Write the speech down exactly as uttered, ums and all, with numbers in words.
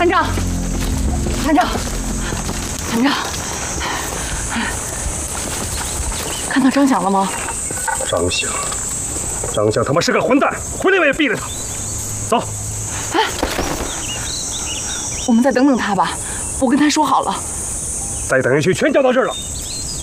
团长，团长，团长，看到张响了吗？ 张响，张响他妈是个混蛋，回来我也毙了他。走。 哎，我们再等等他吧，我跟他说好了。 再等一去，全叫到这儿了。